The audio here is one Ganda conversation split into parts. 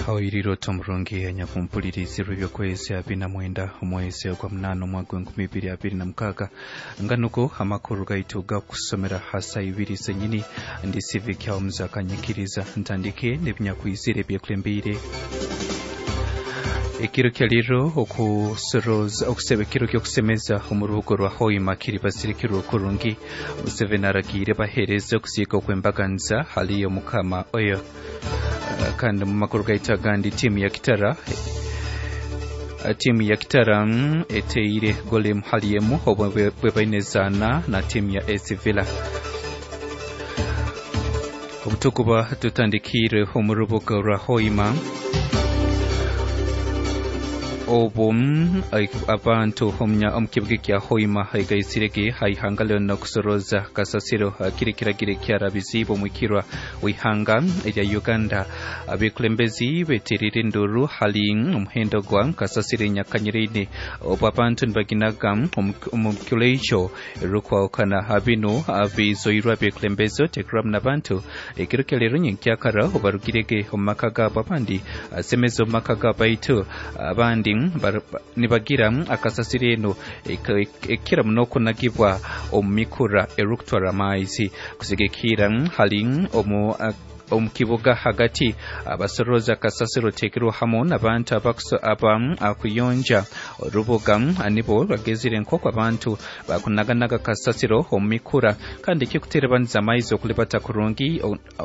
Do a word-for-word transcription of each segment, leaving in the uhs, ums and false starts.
Awiriro tomurungi anyakumpuliriza ebyokwezi abiri na mwenda omwezi ogwa munana omwaka enkumi ibiri abiri na mukaaga nganuko amakuru gaitu gakusomera hasa ibiri zenyini ndi civic homes akanyikiriza ntandike nebinyakwizire byekulembire ekiro kyaliro okusoroza okuseba ekiro kyokusemeza omurubugo rwa Hoima kiri basirikiro kurungi Museveni aragire bahereze okusiika okwembaganza haliyo mukama oyo kandi mu makuru gaita gandi timu ya Kitara timu ya Kitara eteire gole muhaliyemu obwebainezana na timu ya A C Villa obutukuba tutandikire omurubugo rwa Hoima obum abantu omnya omukibuga kya Hoima haigayisirege haihangalo no kusoroza kasasiro kirikiragire kyara bizibo mwikirwa wihanga ya Uganda abekulembezi betirire nduru halin omhendo gwa kasasire nyakanyirine obabantu baginaga omukuleicho rukwa okana abino abizoirwa bekulembezo tekram nabantu ekirukelero nyikyakara obarugirege omakaga babandi asemezo makaga baitu abandi nibagira akasasire eno ekira mnoko nagibwa omikura erukutwara amaizi kusigekira halin omu omukibuga hagati abasoroza kasasiro tekero hamo nabantu abakso abam akuyonja rubuga anibo bagezire nkoko abantu bakunaganaga kasasiro omikura kandi kikuterebaniza amaizi okulibata kurungi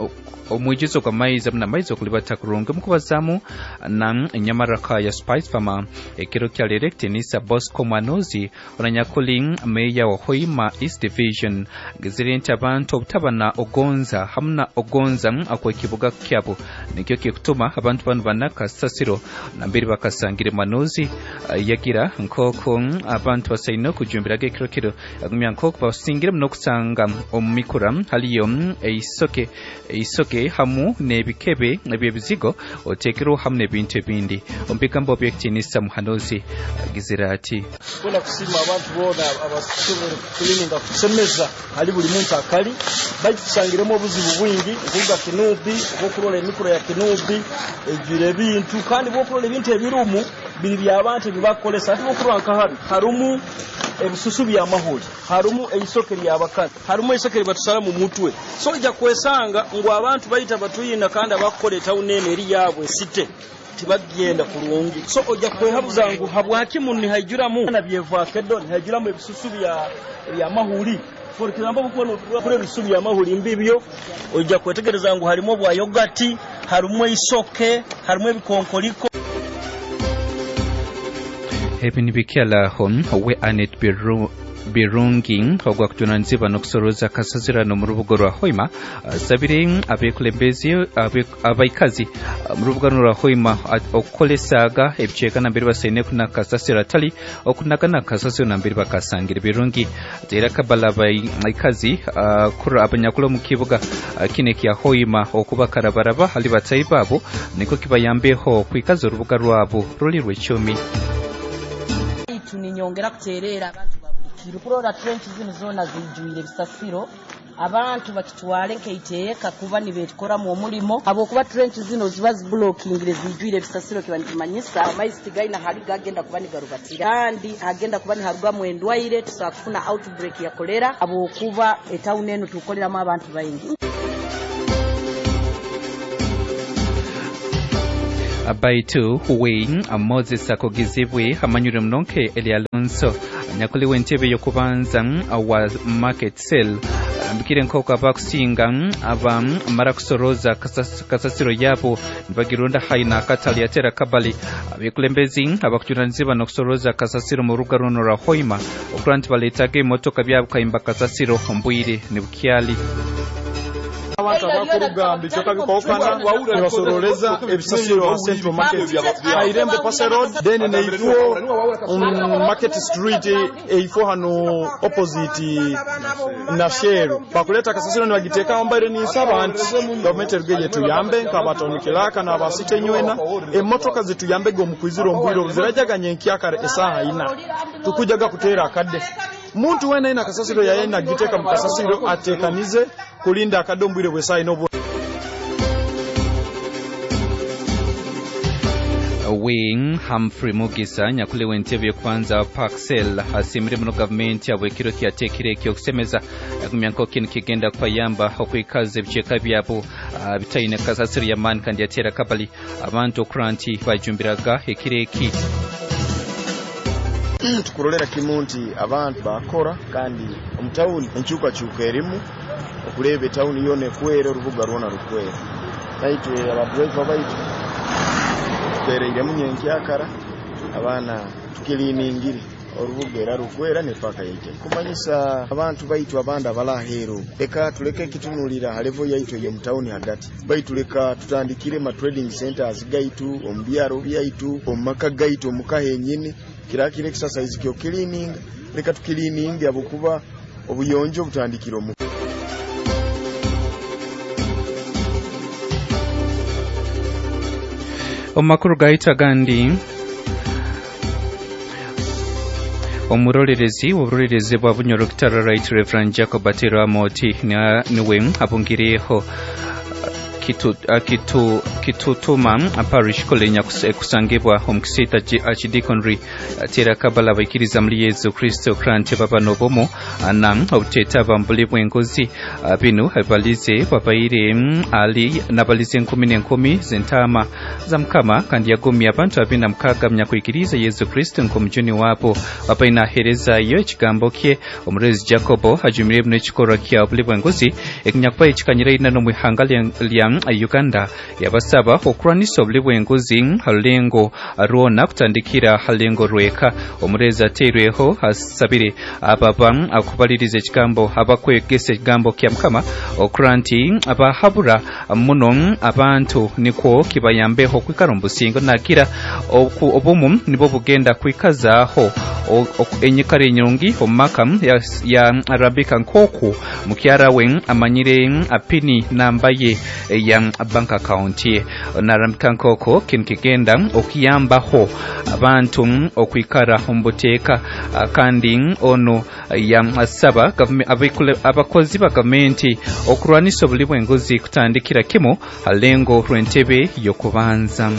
omwijizo kwa maizi na maizi okulibata kurungi mukubazamu na nyamaraka ya Spice Farmer ekiro kya direct nisa Bosco Manozi onanyakuling meya wa Hoima East Division gezire ntabantu obutabana ogonza hamna ogonza akwa kibuga kyabo nikyo kikutuma abantu banu banaka sasiro nambiri bakasangire Manozi uh, yagira nkoko abantu basayino kujumbiraga ekirokero agumya nkoko basingire no kusanga omikura haliyo eisoke eisoke hamu nebikebe nebyebizigo otekero hamne bintu ebindi ompikambo byektinisa Muhanozi agizira ati kuna kusima abantu bona abasubire kulininga kusemeza hali buli muntu akali bagisangiremo obuzibu bwingi kuga kinubi bokurola emikoro ya kinubi ejire bintu kandi bokurola ebintu ebirumu biri byabantu bibakolesa ati bokuranka hari harumu ebususu bya mahuli harumu eisoke lyabakati harumu eisoke batusala mu mutwe so ija kwesanga ngo abantu bayita batuyina kandi abakole taunene eri yabwe site tibagenda kurungi so ojja kwehabuza ngo habwaki munni haijuramu na byeva kedo haijuramu ebususu bya bya mahuli for example bukono kure bisubi ya mahuli mbibyo ojja kwetegereza ngo harimo bwa yogati harimo isoke harimo bikonkoliko Hepi nibikiala hon we anet biru birungi ogwa kutunanziba nokusoroza kasazira no murubugo rwa Hoima sabire abekulembezi abaikazi murubugo rwa Hoima okukolesaga ebicheka nambiri basene kuna kasasira tali okunagana kasasira nambiri bakasangira birungi tera kabala baikazi kura abanyakulo mukibuga kine kya Hoima okubakarabaraba hali batayibabo niko kibayambeho kwikaza urubuga rwabo ruli rwechumi tuninyongera kuterera abantu kirukurora trench zino zona zijuire bisasiro abantu bakitwale nkeiteka kuba nibekora mu mulimo abo kuba trench zino zibazi blocking zijuire bisasiro kibanimanyisa amaizi gaina hali gagenda kuba nigarubatira kandi agenda kuba ni haruga mu endwaire tusakufuna outbreak ya kolera abo kuba etown eno tukolera mu abantu bayingi abaitu Wayne Moses akogizibwe amanyure mnonke Eli Alonso nyakuli wentebe yokubanza wa market sale ambikire nkoko abakusinga aba marakusoroza kasasiro yabo bagirunda haina katali yatera kabali abekulembezi abakutunanziba no kusoroza kasasiro mu rugarono ra Hoima okuranti baletage motoka byabo kayimba kasasiro mbwire ne bukyali abantu abakurugambi choka bikokana basoroleza ebisasiro wa Central Market airembe Pase Road then neifo um, Market Street eifo hano opposite na Shell bakuleta kasasiro ni bagiteka ambare ni sabantu government rugeje tuyambe nkabatonikiraka na basite nywena emotoka zituyambe go mukwiziro mbwiro zirajaganye nkyakare esaha ina tukujaga kutera akade muntu wena ina kasasiro ya ina giteka mukasasiro atekanize kulinda akadombwire bwesayi no Wing Humphrey Mugisa nyakulewe ntebe yo kwanza Parcel hasimire mu government yabwe kiro kyatekire kyo kusemeza kumyanko kintu kigenda kwa yamba okwikaze byeka byabo bitayine kasasiri ya man kandi yatera kabali abantu okranti bajumbiraga ekireki tukurolera kimunti abantu bakora kandi omutawuni enchuka chuka erimu okulebe tawuni yone kwere rubuga rwona rukwere naitwe abadriver baitu kwere munyenki yakara abana tukiliningiri orubugera rukwera ne paka yake kumanyisa abantu baitu abanda balahero eka tuleke kitunulira halevo yaitu ye mtauni hagati baitu leka tutandikire ma trading centers gaitu ombyaro byaitu omaka gaitu omukahe nyini kirakire exercise kyo cleaning leka tukilining abukuba obuyonjo butandikiro mu Omakuru gaita gandi Omurorerezi oburorerezi bwa bunyoro kitara right Reverend Jacob Atira Moti niwe abungiriyeho kitu kitu kitutuma parish kolenya kusangibwa omukisita archdeaconry tera kabala bakiriza muri Yesu Kristo krante baba nobomo anam obuteta bambuli bwengozi binu abalize babayire ali nabalize nkumi n'enkumi zentama zamkama kandi yagomye abantu abina mkaga mnyakwikiriza Yesu Kristo nkomjuni wapo bapaina hereza yo ekigambo kye omurezi Jacobo hajumire bune chikoro kya obuli bwengozi ekinyakwa ekikanyira ina no muhangale lya Uganda yabasaba okuranisha obuli bwengozi halengo arona kutandikira halengo rweka omurezi aterweho hasabire ababa akubaliriza ekigambo abakwegese ekigambo kya mukama okuranti abahabura muno abantu niko kibayambeho kwikarombusingo nakira obumu nibo bugenda kwikazaho enyikare nyongi omaka ya, ya Arabika nkoku mukyarawe amanyire apini nambaye ya bank account ye na Arabika nkoko kinkigenda okiyambaho abantu okwikara omboteka kandi ono ya saba abakozi ba gavumenti okurwanisha obuli bwengozi kutandikira kimo halengo rwentebe yokubanza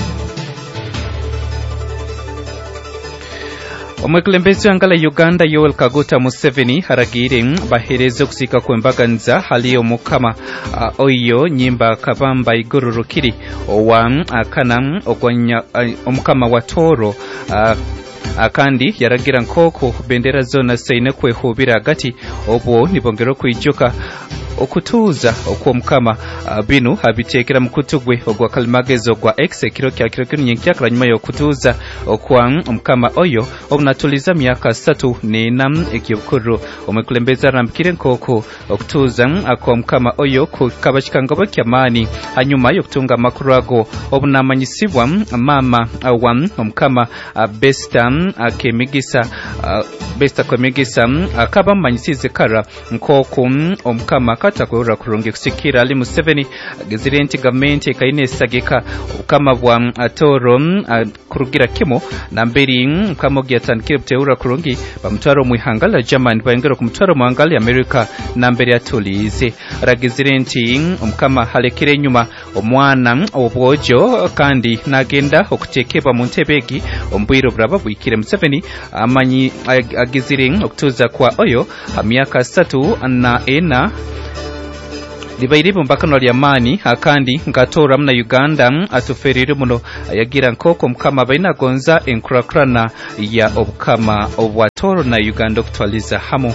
Omwekulembezi wangala Uganda Yoweri Kaguta Museveni haragire bahereze kusika kwembaganza hali omukama uh, oyo nyimba kabamba igururukiri owa akana uh, ogwanya uh, omukama wa Toro uh, akandi yaragira nkoko bendera zona seine kwehubira agati obwo nibongero kwijuka okutuza okwo mukama uh, binu habitekera mukutugwe ogwa kalimagezo gwa X kiro kya kiro kinyenki akranyuma yo kutuza okwa mukama oyo obunatuliza myaka tatu nena ekibukuru omwekulembeza rambikire nkoko okutuza akwa mukama oyo kukabashikangabo kyamani hanyuma yo kutunga makuru ago obunamanyisibwa mama wa mukama uh, Besta akemigisa uh, Besta kwemigisa akaba manyisize kara nkoko omukama kata kwora kurungi kusikira ali Museveni gezirenti gavumenti kaine sageka kama bwa Toro kurugira kimo na mbiri kama gyatankire buteura kurungi bamutwaro muhangala German bayengero kumutwaro muhangala America na mbere atulize ragezirenti omukama halekire nyuma omwana obwojo kandi nagenda okutekeba mu ntebegi ombwiro braba bwikire Museveni amanyi agizire okutuza kwa oyo amyaka tatu na ena Libairibu mbakano lyamani akandi ngatora mna Uganda atuferire muno yagira nkoko mukama baina gonza enkurakrana ya obukama obwa Toro na Uganda kutwaliza hamo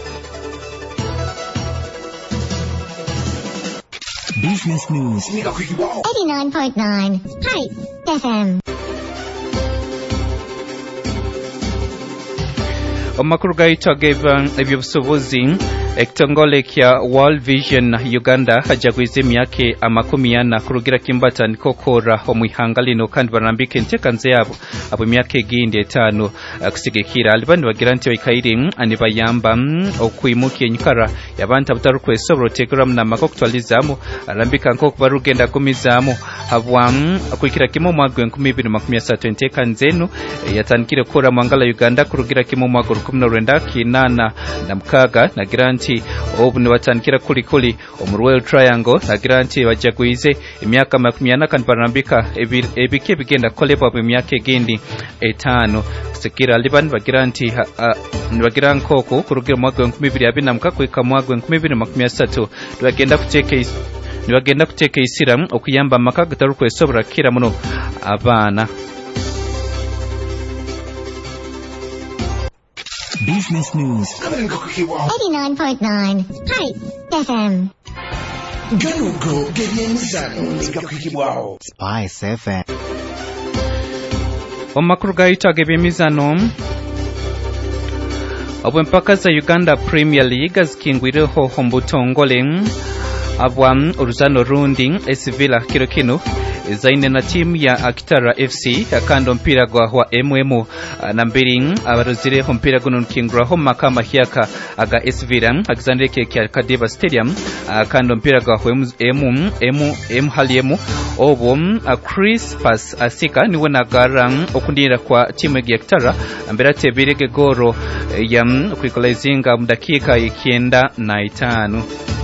Business News eighty-nine point nine Hi F M Omakuru gaita gave ebyobusobozi ekitongole kya World Vision Uganda hajagwize myake amakumi yana kurugira kimbata nikokora omwihangalino kandi barambike ntekanze yabo abo myake gindi etano kusigekira alibandi bagiranti bayikairi anibayamba okwimukiye nyikara yabanta butaru kwesobro tegram na makokutwalizamo arambika nko kubarugenda kumizamo habwa kwikira kimo mwagwe nkumi ibiri makumi atatu ntekanzenu yatanikire kora mwangala Uganda kurugira kimo mwagwe kumi na rwenda kinana na mkaga na giranti nti obu ni batandikira kuli kuli omurwell triangle agira nti bajagwize emyaka makumyana kan barambika ebike bigenda kolebwa mu myaka egendi etano sekira liban bagira nti bagira nkoko kurugira mwaka wa nkumi bibiri abinamuka kweka mwaka wa nkumi bibiri makumi asatu bagenda kuteka bagenda kuteka isira okuyamba amaka gataru kwesobora kira muno abana. Business News eighty-nine point nine Hi F M. Galugo gebyemizano zigakukibwaho Spice F M. Omakuru gaita gebyemizano obwempaka za Uganda Premier League zikingwireho hombutongole abwam uruzano rundi esivila kirokino zaine na timu ya Akitara F C akando mpira gwa wa M M na mbiri abaruzire mpira guno nkingura ho makama hiaka aga Esvira Alexander Keke Kadeba Stadium akando mpira gwa M M M Haliemu obo Chris Pass asika niwe nagara okundira kwa timu ya Akitara ambira tebirege goro ya kwikolizinga mudakika ikienda na itano.